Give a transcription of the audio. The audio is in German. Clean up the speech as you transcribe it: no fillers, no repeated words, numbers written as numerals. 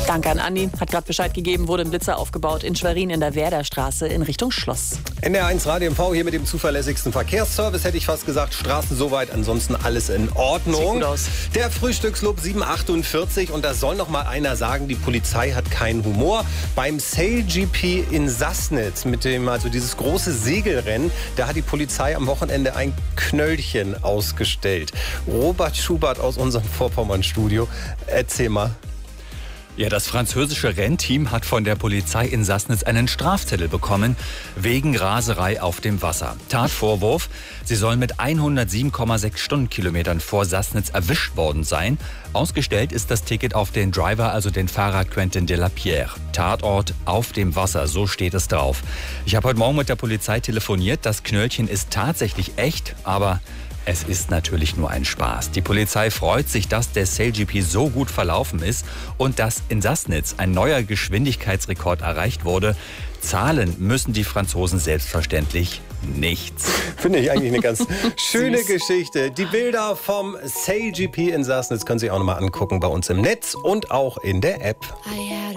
Danke an Andi. Hat gerade Bescheid gegeben, wurde ein Blitzer aufgebaut in Schwerin in der Werderstraße in Richtung Schloss. NDR1 Radio MV hier mit dem zuverlässigsten Verkehrsservice, hätte ich fast gesagt. Straßen soweit, ansonsten alles in Ordnung. Sieht gut aus. Der Frühstückslob 7:48 und da soll noch mal einer sagen, die Polizei hat keinen Humor. Beim Sail GP in Sassnitz, also dieses große Segelrennen, da hat die Polizei am Wochenende ein Knöllchen ausgestellt. Robert Schubert aus unserem Vorpommern-Studio, erzähl mal. Ja, das französische Rennteam hat von der Polizei in Sassnitz einen Strafzettel bekommen wegen Raserei auf dem Wasser. Tatvorwurf: Sie sollen mit 107,6 Stundenkilometern vor Sassnitz erwischt worden sein. Ausgestellt ist das Ticket auf den Driver, also den Fahrer Quentin Delapierre. Tatort auf dem Wasser, so steht es drauf. Ich habe heute Morgen mit der Polizei telefoniert. Das Knöllchen ist tatsächlich echt, aber es ist natürlich nur ein Spaß. Die Polizei freut sich, dass der SailGP so gut verlaufen ist und dass in Sassnitz ein neuer Geschwindigkeitsrekord erreicht wurde. Zahlen müssen die Franzosen selbstverständlich nichts. Finde ich eigentlich eine ganz schöne Geschichte. Die Bilder vom SailGP in Sassnitz können Sie auch noch mal angucken bei uns im Netz und auch in der App.